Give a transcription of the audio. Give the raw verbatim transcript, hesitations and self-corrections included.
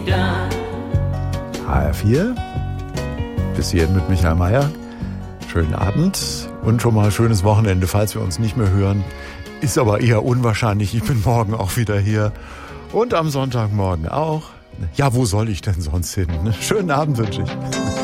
H R vier, bis hierhin mit Michael Mayer. Schönen Abend und schon mal schönes Wochenende, falls wir uns nicht mehr hören. Ist aber eher unwahrscheinlich, ich bin morgen auch wieder hier und am Sonntagmorgen auch. Ja, wo soll ich denn sonst hin? Schönen Abend wünsche ich.